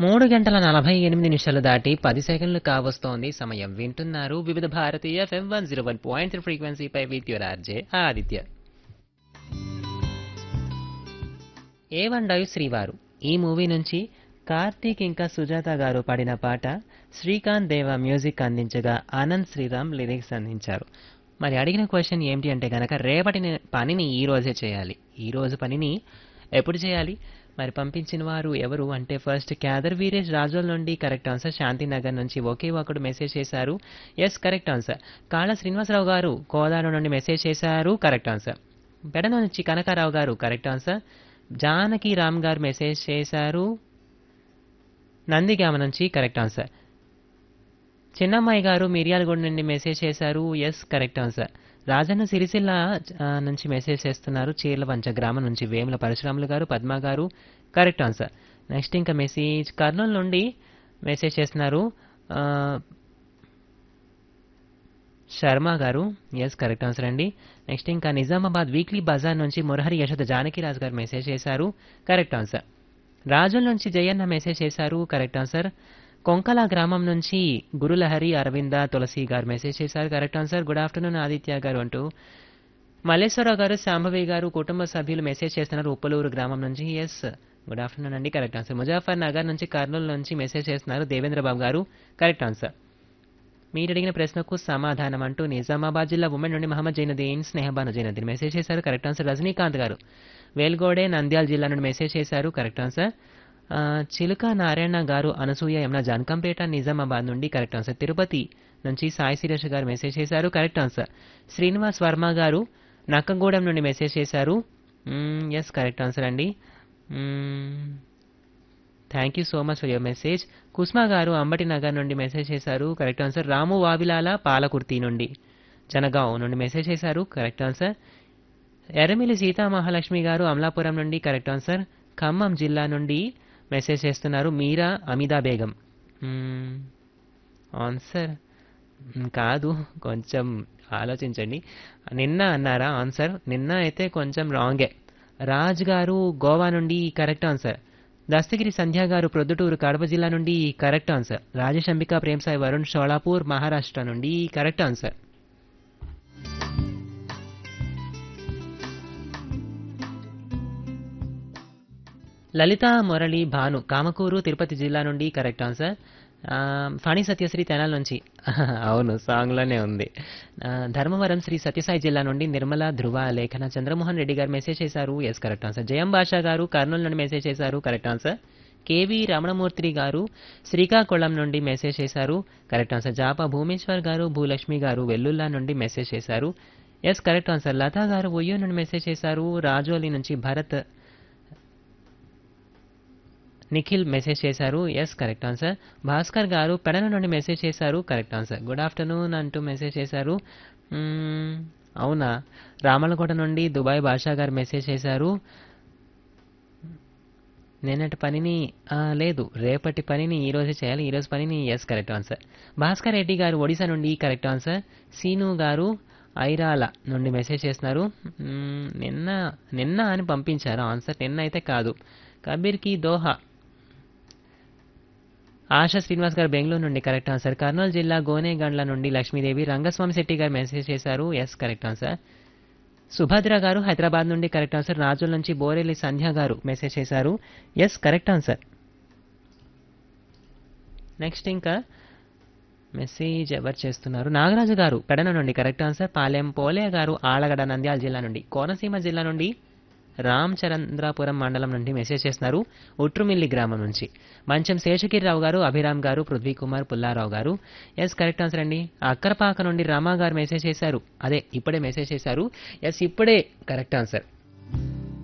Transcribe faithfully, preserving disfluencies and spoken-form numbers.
మూడు గంటల నలభై ఎనిమిది నిమిషాలు దాటి పది సెకండ్లు కావస్తోంది సమయం. వింటున్నారు వివిధ భారతీయ FM one zero one point three ఫ్రీక్వెన్సీపై with your RJ Aditya. ఏవండాయు శ్రీవారు ఈ మూవీ నుంచి కార్తీక్ ఇంకా సుజాత గారు పాడిన పాట శ్రీకాంత్ దేవ మ్యూజిక్ అందించగా ఆనంద్ శ్రీరామ్ లిరిక్స్ అందించారు. మరి అడిగిన క్వశ్చన్ ఏంటి అంటే గనక రేపటి పనిని ఈ రోజే చేయాలి. ఈ రోజు పనిని ఎప్పుడు చేయాలి? మరి పంపించిన వారు ఎవరు అంటే ఫస్ట్ క్యాదర్ వీరేష్ రాజోల్ నుండి కరెక్ట్ ఆన్సర్. శాంతినగర్ నుంచి ఒకే ఒకడు మెసేజ్ చేశారు, ఎస్ కరెక్ట్ ఆన్సర్. కాళ్ళ శ్రీనివాసరావు గారు కోదాడ నుండి మెసేజ్ చేశారు, కరెక్ట్ ఆన్సర్. పెడన నుంచి కనకారావు గారు కరెక్ట్ ఆన్సర్. జానకి రామ్ గారు మెసేజ్ చేశారు, నందిగామ నుంచి కరెక్ట్ ఆన్సర్. చిన్నమ్మాయి గారు మిర్యాలగూడ నుండి మెసేజ్ చేశారు, yes correct answer. Rajanna Sircilla నుంచి మెసేజ్ చేస్తున్నారు, చీర్లవంచ గ్రామం నుంచి వేముల పరశురాములు గారు పద్మ గారు కరెక్ట్ ఆన్సర్. నెక్స్ట్ ఇంకా మెసేజ్ కర్నూలు నుండి మెసేజ్ చేస్తున్నారు శర్మ గారు, ఎస్ కరెక్ట్ ఆన్సర్ అండి. నెక్స్ట్ ఇంకా నిజామాబాద్ వీక్లీ బజార్ నుంచి మురహరి యశోద జానకిరాజు గారు మెసేజ్ చేశారు, కరెక్ట్ ఆన్సర్. రాజుల నుంచి జయన్న మెసేజ్ చేశారు, కరెక్ట్ ఆన్సర్. కొంకల గ్రామం నుంచి గురులహరి అరవింద తులసి గారు మెసేజ్ చేశారు, correct answer. Good afternoon Aditya గారు అంటూ మల్లేశ్వరరావు గారు శాంభవి గారు కుటుంబ సభ్యులు మెసేజ్ చేస్తున్నారు ఉప్పలూరు గ్రామం నుంచి, ఎస్ గుడ్ ఆఫ్టర్నూన్ అండి, కరెక్ట్ ఆన్సర్. ముజాఫర్ నగర్ నుంచి కర్నూలు నుంచి మెసేజ్ చేస్తున్నారు దేవేంద్రబాబు గారు, కరెక్ట్ ఆన్సర్. మీరు అడిగిన ప్రశ్నకు సమాధానం అంటూ నిజామాబాద్ జిల్లా ఉమెన్ నుండి మహమ్మద్ జైనుద్దీన్ స్నేహబాను జైనుద్దీన్ మెసేజ్ చేశారు, కరెక్ట్ ఆన్సర్. రజనీకాంత్ గారు వేల్గోడే నంద్యాల జిల్లా నుండి మెసేజ్ చేశారు, కరెక్ట్ ఆన్సర్. చిలుక నారాయణ గారు అనసూయ యమున జానకంపేట నిజామాబాద్ నుండి కరెక్ట్ ఆన్సర్. తిరుపతి నుంచి సాయి శిరీష్ గారు మెసేజ్ చేశారు, కరెక్ట్ ఆన్సర్. శ్రీనివాస్ వర్మ గారు నక్కగూడెం నుండి మెసేజ్ చేశారు, ఎస్ కరెక్ట్ ఆన్సర్ అండి. Thank you so much for your message. కుస్మా గారు అంబటి నగర్ నుండి మెసేజ్ చేశారు, కరెక్ట్ ఆన్సర్. రాము వావిలాల పాలకుర్తి నుండి జనగావ్ నుండి మెసేజ్ చేశారు, కరెక్ట్ ఆన్సర్. ఎర్రమిల్లి సీతామహాలక్ష్మి గారు అమలాపురం నుండి కరెక్ట్ ఆన్సర్. ఖమ్మం జిల్లా నుండి మెసేజ్ చేస్తున్నారు మీరా అమిదా బేగం, ఆన్సర్ కాదు కొంచెం ఆలోచించండి. నిన్న అన్నారా ఆన్సర్? నిన్న అయితే కొంచెం రాంగే. రాజ్ గారు గోవా నుండి కరెక్ట్ ఆన్సర్. దస్తగిరి సంధ్య గారు ప్రొద్దుటూరు కడప జిల్లా నుండి కరెక్ట్ ఆన్సర్. రాజేష్ అంబికా ప్రేమ్సాయి వరుణ్ షోలాపూర్ మహారాష్ట్ర నుండి కరెక్ట్ ఆన్సర్. లలిత మురళి భాను కామకూరు తిరుపతి జిల్లా నుండి కరెక్ట్ ఆన్సర్. ఫణి సత్యశ్రీ తెనాల నుంచి అవును సాంగ్లోనే ఉంది. ధర్మవరం శ్రీ సత్యసాయి జిల్లా నుండి నిర్మల ధృవ లేఖన చంద్రమోహన్ రెడ్డి గారు మెసేజ్ చేశారు, ఎస్ కరెక్ట్ ఆన్సర్. జయం భాషా గారు కర్నూలు నుండి మెసేజ్ చేశారు, కరెక్ట్ ఆన్సర్. కేవి రమణమూర్తి గారు శ్రీకాకుళం నుండి మెసేజ్ చేశారు, కరెక్ట్ ఆన్సర్. జాపా భూమేశ్వర్ గారు భూలక్ష్మి గారు వెల్లుల్లా నుండి మెసేజ్ చేశారు, ఎస్ కరెక్ట్ ఆన్సర్. లతా గారు ఒయ్యూ నుండి మెసేజ్ చేశారు. రాజోలి నుంచి భరత్ నిఖిల్ మెసేజ్ చేశారు, ఎస్ కరెక్ట్ ఆన్సర్. భాస్కర్ గారు పెడన నుండి మెసేజ్ చేశారు, కరెక్ట్ ఆన్సర్. గుడ్ ఆఫ్టర్నూన్ అంటూ మెసేజ్ చేశారు, అవునా. రామలకోట నుండి దుబాయ్ భాషా గారు మెసేజ్ చేశారు. నిన్నటి పనిని లేదు రేపటి పనిని ఈరోజు చేయాలి, ఈరోజు పనిని, yes correct answer. Bhaskar Reddy గారు ఒడిశా నుండి కరెక్ట్ ఆన్సర్. సీను గారు ఐరాల నుండి మెసేజ్ చేస్తున్నారు, నిన్న నిన్న అని పంపించారు ఆన్సర్, నిన్న అయితే కాదు. కబీర్కి దోహా ఆశా శ్రీనివాస్ గారు బెంగళూరు నుండి కరెక్ట్ ఆన్సర్. కర్నూలు జిల్లా గోనేగండ్ల నుండి లక్ష్మీదేవి రంగస్వామి శెట్టి గారు మెసేజ్ చేశారు, ఎస్ కరెక్ట్ ఆన్సర్. సుభద్ర గారు హైదరాబాద్ నుండి కరెక్ట్ ఆన్సర్. రాజుల నుంచి బోరెల్లి సంధ్య గారు మెసేజ్ చేశారు, ఎస్ కరెక్ట్ ఆన్సర్. నెక్స్ట్ ఇంకా మెసేజ్ ఎవరు చేస్తున్నారు? నాగరాజు గారు పెడన నుండి కరెక్ట్ ఆన్సర్. పాలెం పోలే గారు ఆలగడ నంద్యాల జిల్లా నుండి. కోనసీమ జిల్లా నుండి రామచంద్రాపురం మండలం నుండి మెసేజ్ చేస్తున్నారు ఉట్రుమిల్లి గ్రామం నుంచి. మంచం శేషగిరిరావు గారు అభిరామ్ గారు పృథ్వీ కుమార్ పుల్లారావు గారు, ఎస్ కరెక్ట్ ఆన్సర్ అండి. అక్కరపాక నుండి రామా గారు మెసేజ్ చేశారు, అదే ఇప్పుడే మెసేజ్ చేశారు, ఎస్ ఇప్పుడే కరెక్ట్ ఆన్సర్.